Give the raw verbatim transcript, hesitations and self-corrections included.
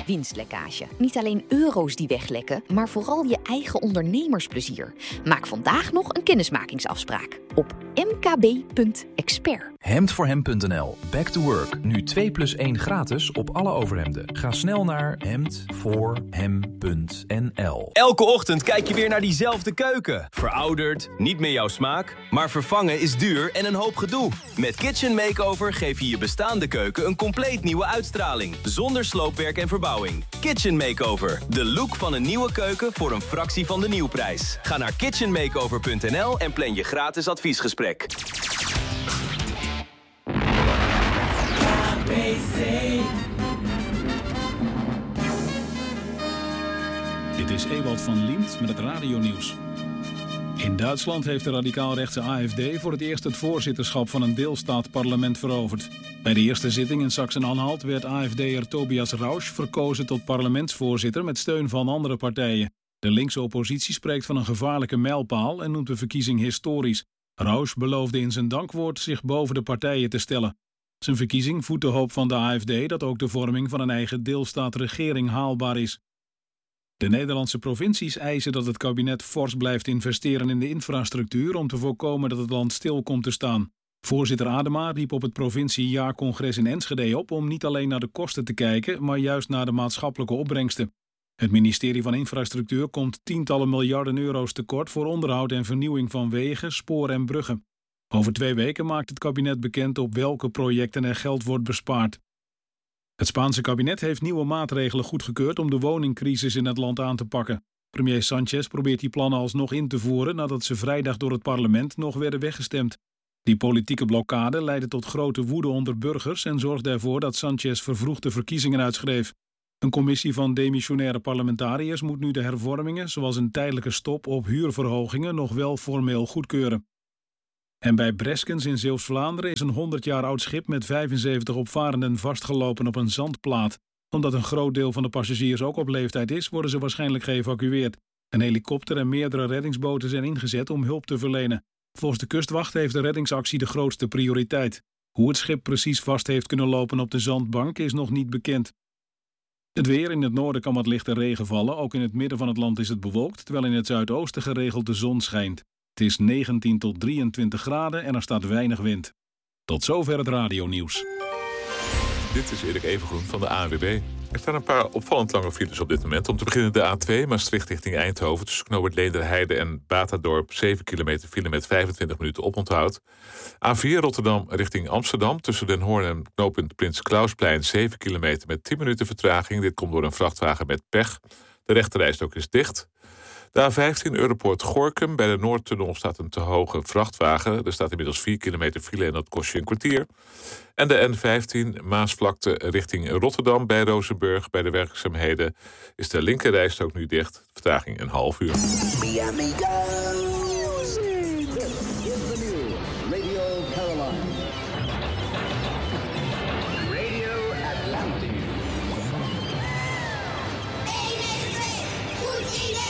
winstlekkage. Niet alleen euro's die weglekken, maar vooral je eigen ondernemersplezier. Maak vandaag nog een kennismakingsafspraak op m k b punt expert. hemd voor hem punt n l. Back to work. Nu twee plus één gratis op alle overhemden. Ga snel naar hemd voor hem punt n l. Elke ochtend kijk je weer naar diezelfde keuken. Verouderd, niet meer jouw smaak, maar vervangen is duur en een hoop gedoe. Met Kitchen Makeover geef je je bestaande keuken een compleet nieuwe uitstraling. Zonder sloopwerk en verbouwing. Kitchen Makeover. De look van een nieuwe keuken voor een fractie van de nieuwprijs. Ga naar kitchen makeover punt n l en plan je gratis adviesgesprek. Dit is Ewald van Liemt met het radionieuws. In Duitsland heeft de radicaal-rechtse A F D voor het eerst het voorzitterschap van een deelstaatparlement veroverd. Bij de eerste zitting in Sachsen-Anhalt werd A F D'er Tobias Rausch verkozen tot parlementsvoorzitter met steun van andere partijen. De linkse oppositie spreekt van een gevaarlijke mijlpaal en noemt de verkiezing historisch. Rausch beloofde in zijn dankwoord zich boven de partijen te stellen. Zijn verkiezing voedt de hoop van de A F D dat ook de vorming van een eigen deelstaatregering haalbaar is. De Nederlandse provincies eisen dat het kabinet fors blijft investeren in de infrastructuur om te voorkomen dat het land stil komt te staan. Voorzitter Adema riep op het provinciejaarcongres in Enschede op om niet alleen naar de kosten te kijken, maar juist naar de maatschappelijke opbrengsten. Het ministerie van Infrastructuur komt tientallen miljarden euro's tekort voor onderhoud en vernieuwing van wegen, sporen en bruggen. Over twee weken maakt het kabinet bekend op welke projecten er geld wordt bespaard. Het Spaanse kabinet heeft nieuwe maatregelen goedgekeurd om de woningcrisis in het land aan te pakken. Premier Sánchez probeert die plannen alsnog in te voeren nadat ze vrijdag door het parlement nog werden weggestemd. Die politieke blokkade leidde tot grote woede onder burgers en zorgde ervoor dat Sánchez vervroegde verkiezingen uitschreef. Een commissie van demissionaire parlementariërs moet nu de hervormingen, zoals een tijdelijke stop op huurverhogingen, nog wel formeel goedkeuren. En bij Breskens in Zeeuws-Vlaanderen is een honderd jaar oud schip met vijfenzeventig opvarenden vastgelopen op een zandplaat. Omdat een groot deel van de passagiers ook op leeftijd is, worden ze waarschijnlijk geëvacueerd. Een helikopter en meerdere reddingsboten zijn ingezet om hulp te verlenen. Volgens de kustwacht heeft de reddingsactie de grootste prioriteit. Hoe het schip precies vast heeft kunnen lopen op de zandbank is nog niet bekend. Het weer: in het noorden kan wat lichte regen vallen. Ook in het midden van het land is het bewolkt, terwijl in het zuidoosten geregeld de zon schijnt. Het is negentien tot drieëntwintig graden en er staat weinig wind. Tot zover het radionieuws. Dit is Erik Evengroen van de A N W B. Er staan een paar opvallend lange files op dit moment. Om te beginnen de A twee, Maastricht richting Eindhoven. Tussen knooppunt Leenderheide en Batadorp. zeven kilometer file met vijfentwintig minuten oponthoud. A vier Rotterdam richting Amsterdam. Tussen Den Hoorn en knooppunt Prins Klausplein. zeven kilometer met tien minuten vertraging. Dit komt door een vrachtwagen met pech. De rechterrijstrook is dicht. De A vijftien Europoort Gorinchem. Bij de Noordtunnel staat een te hoge vrachtwagen. Er staat inmiddels vier kilometer file en dat kost je een kwartier. En de N vijftien Maasvlakte richting Rotterdam bij Rozenburg. Bij de werkzaamheden is de linkerrijstrook nu dicht. Vertraging een half uur. Miami goes. This is the new Radio Caroline.